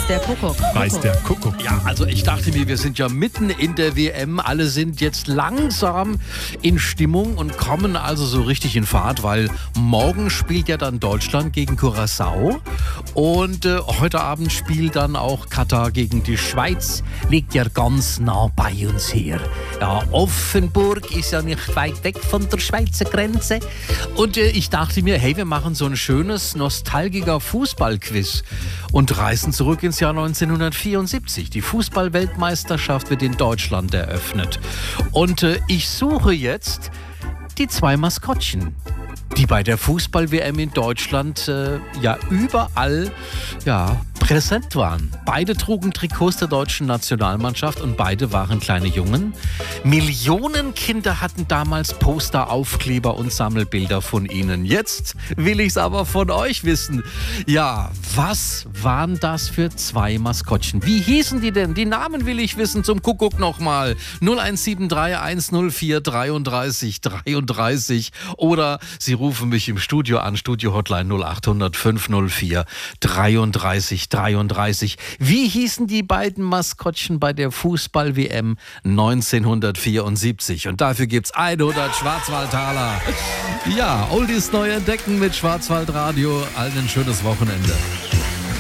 der Kuckuck. Weiß der Kuckuck. Ja, also ich dachte mir, wir sind ja mitten in der WM. Alle sind jetzt langsam in Stimmung und kommen also so richtig in Fahrt, weil morgen spielt ja dann Deutschland gegen Curaçao und heute Abend spielt dann auch Katar gegen die Schweiz. Liegt ja ganz nah bei uns hier. Ja, Offenburg ist ja nicht weit weg von der Schweizer Grenze. Und ich dachte mir, hey, wir machen so ein schönes, nostalgischer Fußballquiz und reisen zurück ins Jahr 1974. Die Fußball-Weltmeisterschaft wird in Deutschland eröffnet. Und ich suche jetzt die zwei Maskottchen, die bei der Fußball-WM in Deutschland überall präsent waren. Beide trugen Trikots der deutschen Nationalmannschaft und beide waren kleine Jungen. Millionen Kinder hatten damals Poster, Aufkleber und Sammelbilder von ihnen. Jetzt will ich es aber von euch wissen. Ja, was waren das für zwei Maskottchen? Wie hießen die denn? Die Namen will ich wissen, zum Kuckuck nochmal. 0173 104 33 33 oder Sie rufen mich im Studio an, Studio-Hotline 0800 504 33 33. Wie hießen die beiden Maskottchen bei der Fußball-WM 1974? Und dafür gibt's 100 Schwarzwaldtaler. Ja, Oldies neu entdecken mit Schwarzwaldradio. Allen ein schönes Wochenende.